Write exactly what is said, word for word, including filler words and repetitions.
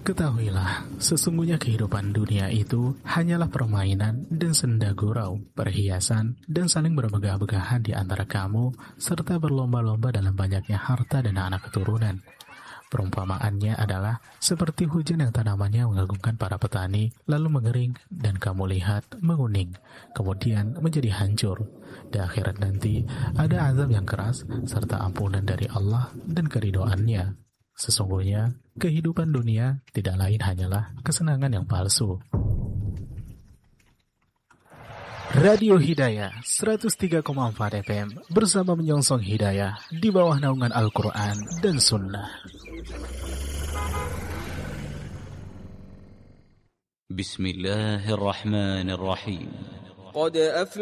Ketahuilah, sesungguhnya kehidupan dunia itu hanyalah permainan dan senda gurau, perhiasan, dan saling bermegah-megahan di antara kamu, serta berlomba-lomba dalam banyaknya harta dan anak keturunan. Perumpamaannya adalah seperti hujan yang tanamannya mengagumkan para petani, lalu mengering, dan kamu lihat menguning, kemudian menjadi hancur. Di akhirat nanti, ada azab yang keras, serta ampunan dari Allah dan keridhoannya. Sesungguhnya, kehidupan dunia tidak lain hanyalah kesenangan yang palsu. Radio Hidayah seratus tiga koma empat F M bersama menyongsong hidayah di bawah naungan Al-Quran dan Sunnah. Bismillahirrahmanirrahim. Qad